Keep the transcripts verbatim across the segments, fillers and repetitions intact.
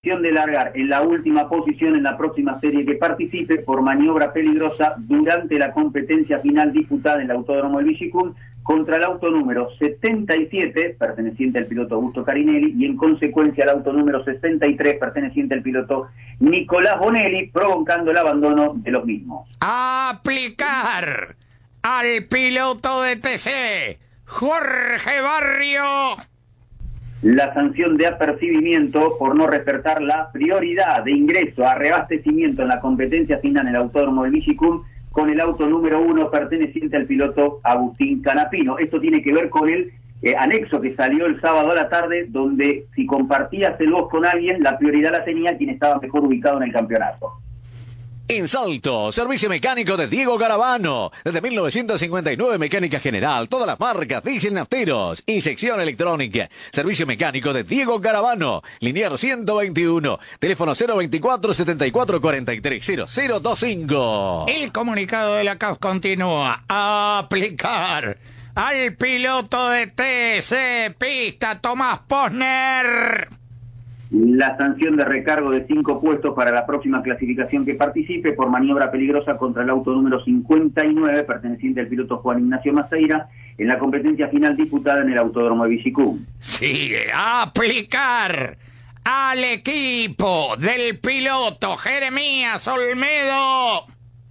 sanción de largar en la última posición en la próxima serie que participe por maniobra peligrosa durante la competencia final disputada en el Autódromo del Villicum contra el auto número setenta y siete, perteneciente al piloto Augusto Carinelli, y en consecuencia al auto número sesenta y tres, perteneciente al piloto Nicolás Bonelli, provocando el abandono de los mismos. Aplicar al piloto de T C, Jorge Barrio, la sanción de apercibimiento por no respetar la prioridad de ingreso a reabastecimiento en la competencia final en el Autódromo del Villicum con el auto número uno perteneciente al piloto Agustín Canapino. Esto tiene que ver con el eh, anexo que salió el sábado a la tarde, donde si compartías el voz con alguien, la prioridad la tenía quien estaba mejor ubicado en el campeonato. En Salto, servicio mecánico de Diego Garavano. Desde mil novecientos cincuenta y nueve, mecánica general, todas las marcas, diésel nafteros y sección electrónica. Servicio mecánico de Diego Garavano. Linear ciento veintiuno. Teléfono cero veinticuatro, setenta y cuatro, cuarenta y tres, cero cero veinticinco. El comunicado de la C A F continúa. Aplicar al piloto de T C Pista, Tomás Posner, la sanción de recargo de cinco puestos para la próxima clasificación que participe por maniobra peligrosa contra el auto número cincuenta y nueve, perteneciente al piloto Juan Ignacio Maceira, en la competencia final disputada en el Autódromo de Villicum. Sigue aplicar al equipo del piloto Jeremías Olmedo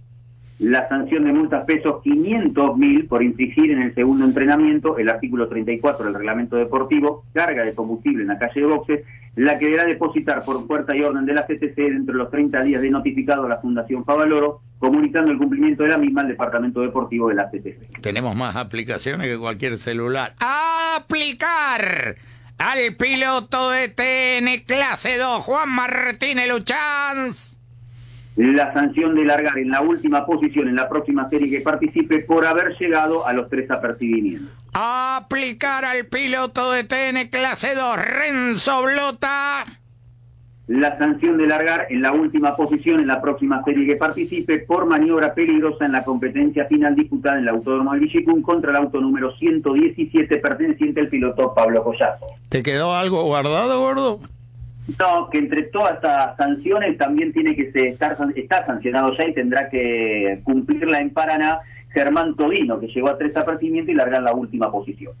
la sanción de multas pesos quinientos mil por infringir en el segundo entrenamiento el artículo treinta y cuatro del reglamento deportivo, carga de combustible en la calle de boxes, la que deberá depositar por puerta y orden de la C T C dentro de los treinta días de notificado a la Fundación Favaloro, comunicando el cumplimiento de la misma al Departamento Deportivo de la C T C. Tenemos más aplicaciones que cualquier celular. Aplicar al piloto de T N clase dos, Juan Martínez Luchanz, la sanción de largar en la última posición en la próxima serie que participe por haber llegado a los tres apercibimientos. Aplicar al piloto de T N clase dos, Renzo Blota, la sanción de largar en la última posición en la próxima serie que participe por maniobra peligrosa en la competencia final disputada en el Autódromo del Villicum contra el auto número ciento diecisiete, perteneciente al piloto Pablo Collazo. ¿Te quedó algo guardado, gordo? No, que entre todas estas sanciones también tiene que ser, estar está sancionado ya y tendrá que cumplirla en Paraná Germán Todino, que llegó a tres apercibimientos y largar la última posición.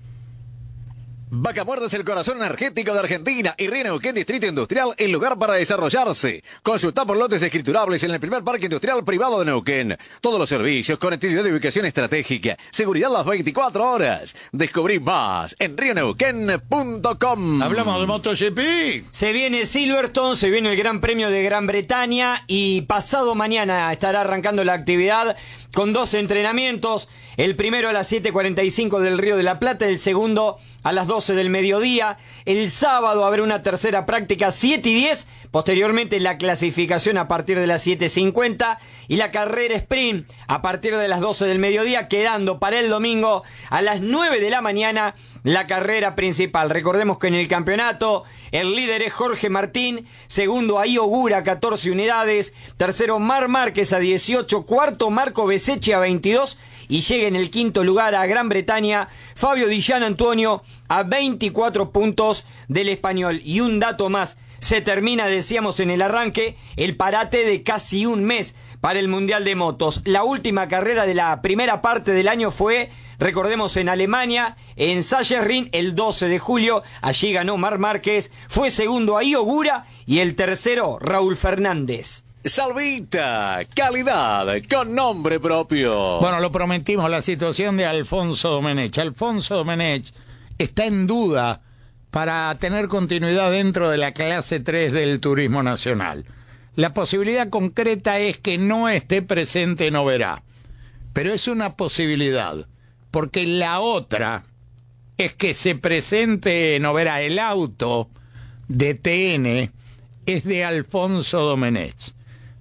Vaca Muerta es el corazón energético de Argentina y Río Neuquén Distrito Industrial, el lugar para desarrollarse. Consulta por lotes escriturables en el primer parque industrial privado de Neuquén. Todos los servicios, conectividad de ubicación estratégica, seguridad las veinticuatro horas. Descubrí más en río neuquén punto com. Hablamos de MotoGP. Se viene Silverstone, se viene el Gran Premio de Gran Bretaña y pasado mañana estará arrancando la actividad con dos entrenamientos. El primero a las siete cuarenta y cinco del Río de la Plata, el segundo a las doce del mediodía. El sábado habrá una tercera práctica, siete y diez. Posteriormente la clasificación a partir de las siete cincuenta. Y la carrera sprint a partir de las doce del mediodía, quedando para el domingo a las nueve de la mañana la carrera principal. Recordemos que en el campeonato el líder es Jorge Martín, segundo ahí Ogura, catorce unidades, tercero Mar Márquez a dieciocho, cuarto Marco Beseche a veintidós, y llega en el quinto lugar a Gran Bretaña Fabio Di Gian Antonio a veinticuatro puntos del español. Y un dato más, se termina, decíamos en el arranque, el parate de casi un mes para el Mundial de Motos. La última carrera de la primera parte del año fue, recordemos, en Alemania, en Sachsenring, el doce de julio. Allí ganó Mar Márquez, fue segundo ahí Ogura y el tercero Raúl Fernández. Salvita, calidad con nombre propio. Bueno, lo prometimos, la situación de Alfonso Domenech. Alfonso Domenech está en duda para tener continuidad dentro de la clase tres del Turismo Nacional. La posibilidad concreta es que no esté presente en Oberá, pero es una posibilidad, porque la otra es que se presente en Oberá. El auto de T N es de Alfonso Domenech.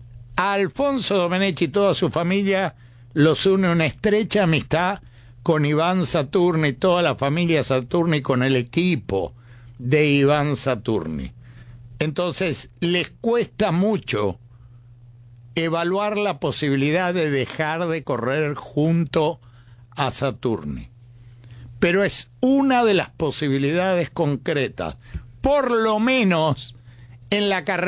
A Alfonso Domenech y toda su familia los une una estrecha amistad con Iván Saturni, toda la familia Saturni, con el equipo de Iván Saturni. Entonces, les cuesta mucho evaluar la posibilidad de dejar de correr junto a Saturni. Pero es una de las posibilidades concretas, por lo menos en la carrera